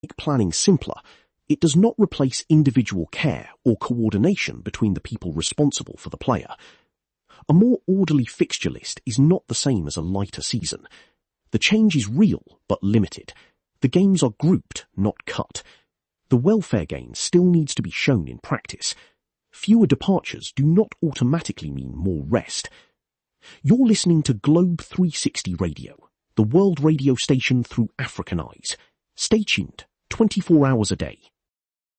make planning simpler, it does not replace individual care or coordination between the people responsible for the player. A more orderly fixture list is not the same as a lighter season. The change is real but limited. The games are grouped, not cut. The welfare gain still needs to be shown in practice. Fewer departures do not automatically mean more rest. You're listening to Globe 360 Radio, the world radio station through African eyes. Stay tuned, 24 hours a day.